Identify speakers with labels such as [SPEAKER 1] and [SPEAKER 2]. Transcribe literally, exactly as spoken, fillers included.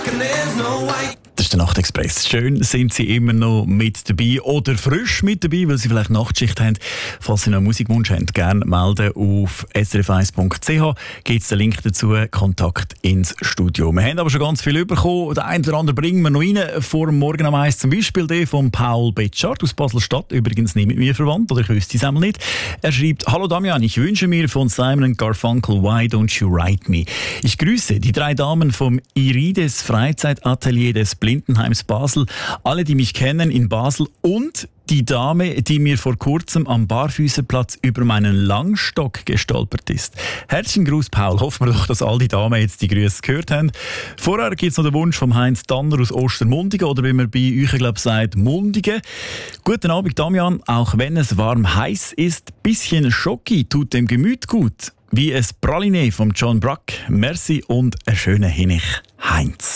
[SPEAKER 1] Das ist der Nachtexpress. Schön sind Sie immer noch mit dabei oder frisch mit dabei, weil Sie vielleicht Nachtschicht haben. Falls Sie noch einen Musikwunsch haben, gerne melden auf s r f eins punkt c h. Gibt es den Link dazu, Kontakt ins Studio. Wir haben aber schon ganz viel bekommen. Der eine oder andere bringen wir noch rein. Vor dem Morgen am eins zum Beispiel der von Paul Betschart aus Basel-Stadt. Übrigens nicht mit mir verwandt, oder ich wüsste es einmal nicht. Er schreibt: Hallo Damian, ich wünsche mir von Simon Garfunkel Why Don't You Write Me. Ich grüße die drei Damen vom Irides Freizeitatelier des Blindenheims Basel, alle, die mich kennen in Basel, und die Dame, die mir vor kurzem am Barfüßerplatz über meinen Langstock gestolpert ist. Herzlichen Gruß, Paul. Hoffen wir doch, dass all die Damen jetzt die Grüße gehört haben. Vorher gibt es noch den Wunsch vom Heinz Danner aus Ostermundigen, oder wie man bei euch, glaube ich, sagt, Mundigen. Guten Abend, Damian. Auch wenn es warm heiß ist, bisschen Schoki tut dem Gemüt gut. Wie es Praline vom John Bruck. Merci und eine schöne Hinich. Heinz.